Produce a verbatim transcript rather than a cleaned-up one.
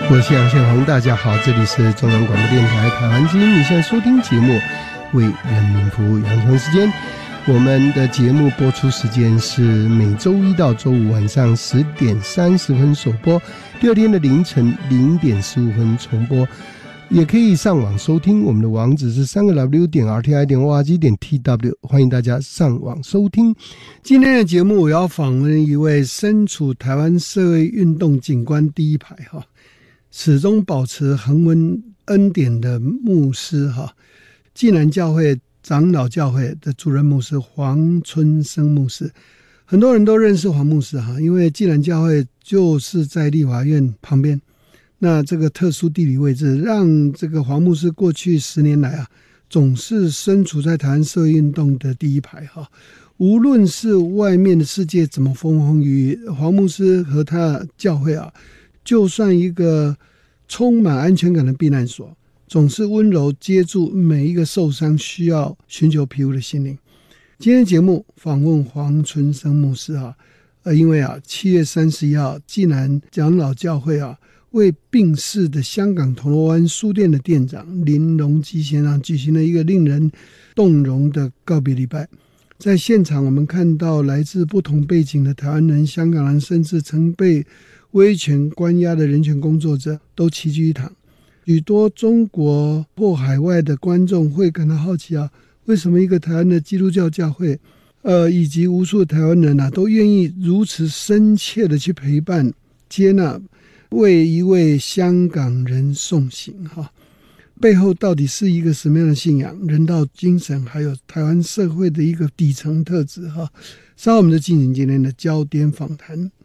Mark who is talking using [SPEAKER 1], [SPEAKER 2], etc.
[SPEAKER 1] 我是杨宪宏，大家好，这里是中央广播电台台湾之音，你现在收听节目为人民服务，杨宪时间。我们的节目播出时间是每周一到周五晚上十点三十分首播，第二天的凌晨零点十五分重播。也可以上网收听，我们的网址是三个 W 点 R T I 点 O R G 点 T W， 欢迎大家上网收听。今天的节目我要访问一位身处台湾社会运动景观第一排哈，始终保持恒温恩典的牧师哈，济南教会长老教会的主任牧师黄春生牧师。很多人都认识黄牧师哈，因为济南教会就是在立法院旁边，那这个特殊地理位置让这个黄牧师过去十年来啊，总是身处在台湾社会运动的第一排哈。无论是外面的世界怎么风风雨雨，黄牧师和他的教会啊，就算一个充满安全感的避难所，总是温柔接住每一个受伤需要寻求庇护的心灵。今天节目访问黄春生牧师啊，呃，因为啊，七月三十一号，济南长老教会啊，为病逝的香港铜锣湾书店的店长林荣基先生举行了一个令人动容的告别礼拜。在现场，我们看到来自不同背景的台湾人、香港人，甚至曾被威权关押的人权工作者都齐聚一堂。许多中国或海外的观众会感到好奇啊，为什么一个台湾的基督教教会，呃，以及无数的台湾人啊，都愿意如此深切的去陪伴、接纳，为一位香港人送行哈？背后到底是一个什么样的信仰、人道精神，还有台湾社会的一个底层特质哈？稍后我们就进行今天的焦点访谈。